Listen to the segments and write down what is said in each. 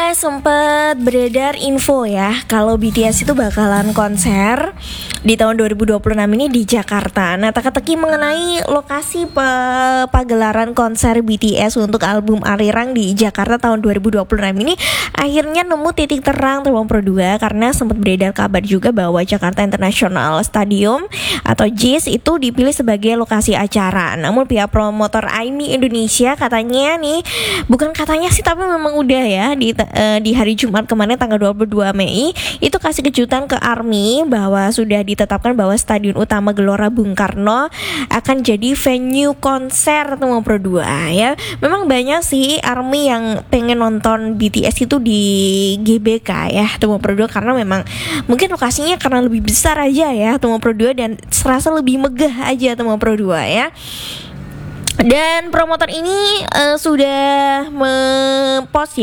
sempet beredar info ya kalau BTS itu bakalan konser di tahun 2026 ini di Jakarta. Nah, teka-teki mengenai lokasi pagelaran konser BTS untuk album Arirang di Jakarta tahun 2026 ini akhirnya nemu titik terang teman Pro 2 karena sempat beredar kabar juga bahwa Jakarta International Stadium atau JIS itu dipilih sebagai lokasi acara. Namun pihak promotor AIMI Indonesia katanya nih, bukan katanya sih tapi memang udah ya di hari Jumat kemarin tanggal 22 Mei itu kasih kejutan ke ARMY bahwa sudah ditetapkan bahwa Stadion Utama Gelora Bung Karno akan jadi venue konser teman Pro 2 ya. Memang banyak sih ARMY yang pengen nonton BTS itu di GBK ya teman Pro 2 karena memang mungkin lokasinya karena lebih besar aja ya teman Pro 2 dan serasa lebih megah aja teman Pro 2 ya. Dan promotor ini sudah ngepost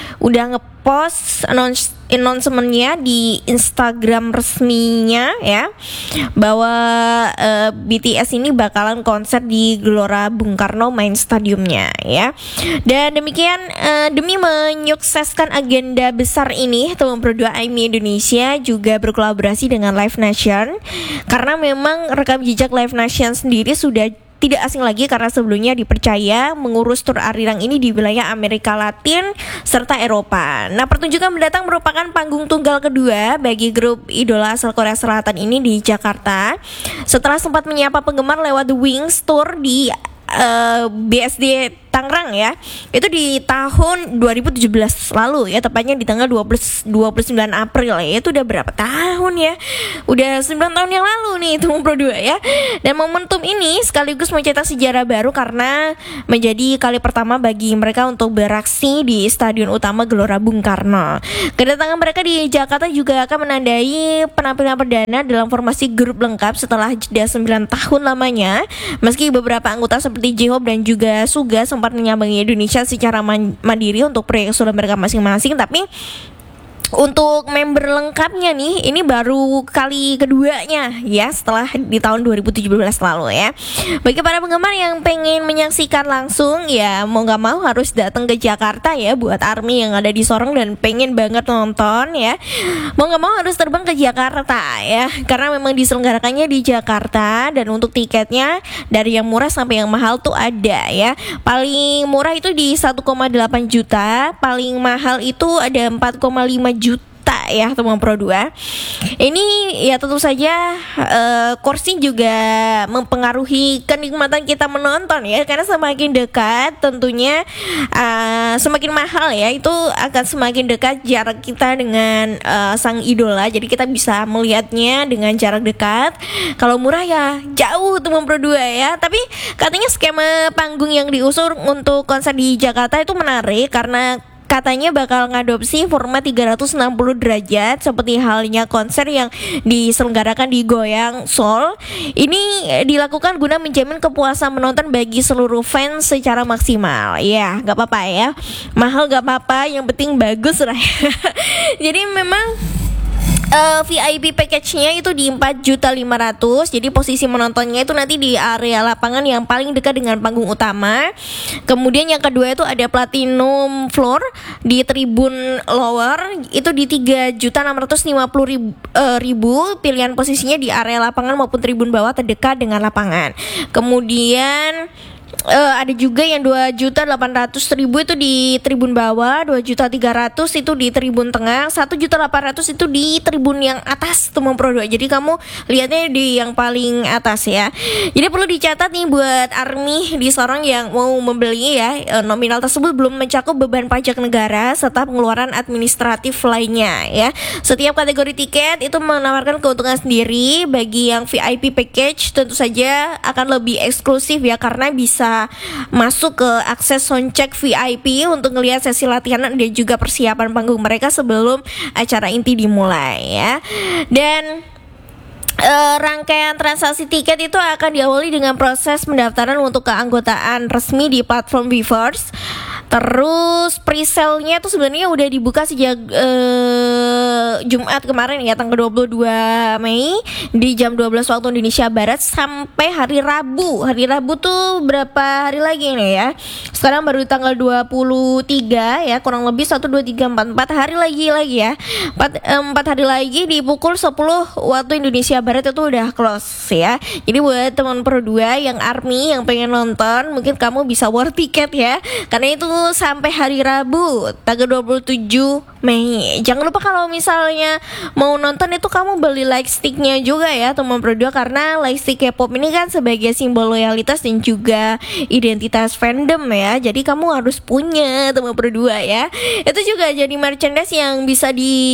announcement-nya di Instagram resminya ya bahwa BTS ini bakalan konser di Gelora Bung Karno main stadiumnya ya. Dan demikian demi menyukseskan agenda besar ini teman Pro 2 AIMI Indonesia juga berkolaborasi dengan Live Nation karena memang rekam jejak Live Nation sendiri sudah tidak asing lagi karena sebelumnya dipercaya mengurus tur Arirang ini di wilayah Amerika Latin serta Eropa. Nah, pertunjukan mendatang merupakan panggung tunggal kedua bagi grup idola asal Korea Selatan ini di Jakarta. Setelah sempat menyapa penggemar lewat The Wings Tour di BSD Tangerang ya, itu di tahun 2017 lalu ya, tepatnya di tanggal 29 April ya. Itu udah berapa tahun ya, udah 9 tahun yang lalu nih itu Pro 2 ya. Dan momentum ini sekaligus mencetak sejarah baru karena menjadi kali pertama bagi mereka untuk beraksi di Stadion Utama Gelora Bung Karno. Kedatangan mereka di Jakarta juga akan menandai penampilan perdana dalam formasi grup lengkap setelah jeda 9 tahun lamanya. Meski beberapa anggota seperti J-Hope dan juga Suga sempat menyambangi Indonesia secara mandiri untuk proyek solo mereka masing-masing, tapi untuk member lengkapnya nih ini baru kali keduanya ya setelah di tahun 2017 lalu ya. Bagi para penggemar yang pengen menyaksikan langsung ya mau gak mau harus datang ke Jakarta ya. Buat ARMY yang ada di Sorong dan pengen banget nonton ya, mau gak mau harus terbang ke Jakarta ya, karena memang diselenggarakannya di Jakarta. Dan untuk tiketnya dari yang murah sampai yang mahal tuh ada ya. Paling murah itu di 1,8 juta, paling mahal itu ada 4,5 juta ya teman Pro 2. Ini ya tentu saja kursi juga mempengaruhi kenikmatan kita menonton ya, karena semakin dekat tentunya semakin mahal ya, itu akan semakin dekat jarak kita dengan sang idola, jadi kita bisa melihatnya dengan jarak dekat. Kalau murah ya jauh teman Pro 2 ya. Tapi katanya skema panggung yang diusung untuk konser di Jakarta itu menarik karena katanya bakal ngadopsi format 360 derajat seperti halnya konser yang diselenggarakan di Goyang Seoul. Ini dilakukan guna menjamin kepuasan menonton bagi seluruh fans secara maksimal. Ya, gak apa-apa ya, mahal gak apa-apa, yang penting bagus lah ya. Jadi memang VIP package-nya itu di 4.500.000. Jadi posisi menontonnya itu nanti di area lapangan yang paling dekat dengan panggung utama. Kemudian yang kedua itu ada platinum floor di tribun lower itu di 3.650.000. Pilihan posisinya di area lapangan maupun tribun bawah terdekat dengan lapangan. Kemudian ada juga yang 2.800.000 itu di tribun bawah, 2.300.000 itu di tribun tengah, 1.800.000 itu di tribun yang atas teman Pro 2. Jadi kamu lihatnya di yang paling atas ya. Jadi perlu dicatat nih buat ARMY di Sorong yang mau membeli ya, nominal tersebut belum mencakup beban pajak negara serta pengeluaran administratif lainnya ya. Setiap kategori tiket itu menawarkan keuntungan sendiri. Bagi yang VIP package tentu saja akan lebih eksklusif ya, karena bisa masuk ke akses soundcheck VIP untuk ngelihat sesi latihan dan juga persiapan panggung mereka sebelum acara inti dimulai ya. Dan rangkaian transaksi tiket itu akan diawali dengan proses pendaftaran untuk keanggotaan resmi di platform Weverse. Terus pre-sale-nya tuh sebenarnya udah dibuka sejak Jumat kemarin ya, tanggal 22 Mei di jam 12 waktu Indonesia Barat sampai hari Rabu. Hari Rabu tuh berapa hari lagi nih ya? Sekarang baru tanggal 23 ya, kurang lebih 1 2 3 4 hari lagi ya. 4 hari lagi di pukul 10 waktu Indonesia Barat itu udah close ya. Jadi buat teman Pro 2 yang ARMY yang pengen nonton, mungkin kamu bisa war tiket ya. Karena itu sampai hari Rabu tanggal 27 Mei. Jangan lupa kalau misalnya mau nonton itu kamu beli lightsticknya juga ya teman Pro 2, karena lightstick K-pop ini kan sebagai simbol loyalitas dan juga identitas fandom ya. Jadi kamu harus punya teman Pro 2 ya. Itu juga jadi merchandise yang bisa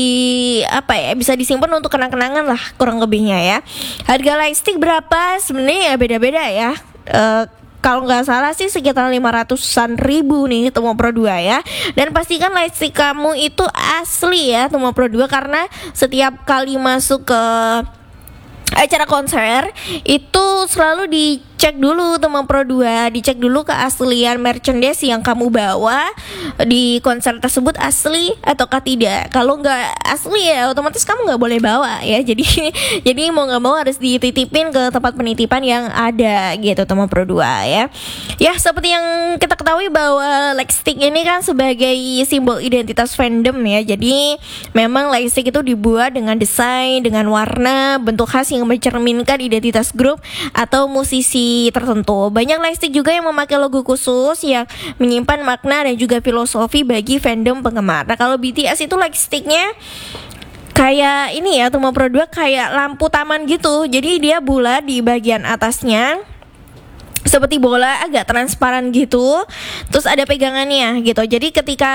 bisa disimpan untuk kenang-kenangan lah kurang lebihnya ya. Harga lightstick berapa? Sebenarnya ya beda-beda ya. Kalau nggak salah sih sekitar 500-an ribu nih Tomo Pro 2 ya. Dan pastikan lightstick kamu itu asli ya Tomo Pro 2, karena setiap kali masuk ke acara konser itu selalu dicek dulu teman Pro 2, dicek dulu keaslian merchandise yang kamu bawa di konser tersebut asli ataukah tidak. Kalau nggak asli ya otomatis kamu nggak boleh bawa ya. Jadi mau nggak mau harus dititipin ke tempat penitipan yang ada gitu teman Pro 2 ya. Ya seperti yang kita ketahui bahwa lightstick ini kan sebagai simbol identitas fandom ya. Jadi memang lightstick itu dibuat dengan desain, dengan warna, bentuk khas yang mencerminkan identitas grup atau musisi tertentu. Banyak lightstick juga yang memakai logo khusus yang menyimpan makna dan juga filosofi bagi fandom penggemar. Nah kalau BTS itu lightsticknya kayak ini ya Tomo Pro 2, kayak lampu taman gitu. Jadi dia bulat di bagian atasnya seperti bola, agak transparan gitu. Terus ada pegangannya gitu. Jadi ketika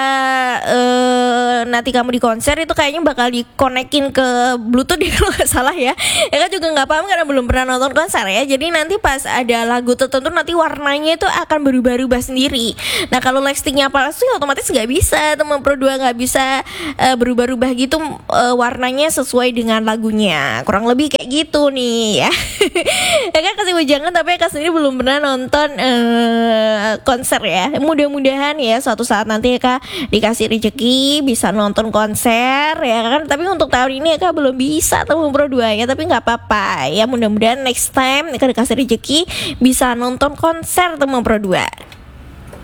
nanti kamu di konser itu kayaknya bakal dikonekin ke Bluetooth deh kalau nggak salah ya. Ya kan juga nggak paham karena belum pernah nonton konser ya. Jadi nanti pas ada lagu tertentu nanti warnanya itu akan berubah-ubah sendiri. Nah kalau lightsticknya palsu ya otomatis nggak bisa teman Pro 2, nggak bisa berubah-ubah gitu warnanya sesuai dengan lagunya. Kurang lebih kayak gitu nih ya. Ya kan kasih wejangan, tapi Kak sendiri belum pernah nonton konser ya. Mudah-mudahan ya suatu saat nanti Kak dikasih rezeki bisa nonton konser ya kan. Tapi untuk tahun ini Kak belum bisa teman Pro 2 ya. Tapi nggak apa-apa ya, mudah-mudahan next time Kak dikasih rezeki bisa nonton konser teman Pro 2.